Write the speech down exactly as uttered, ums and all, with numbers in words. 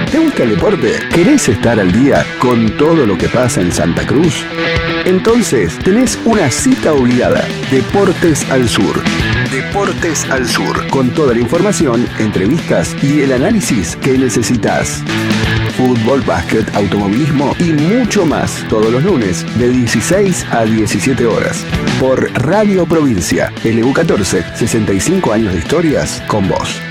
¿Te gusta el deporte? ¿Querés estar al día con todo lo que pasa en Santa Cruz? Entonces tenés una cita obligada. Deportes al Sur. Deportes al Sur. Con toda la información, entrevistas y el análisis que necesitas. Fútbol, básquet, automovilismo y mucho más. Todos los lunes de dieciséis a diecisiete horas. Por Radio Provincia. L U catorce, sesenta y cinco años de historias con vos.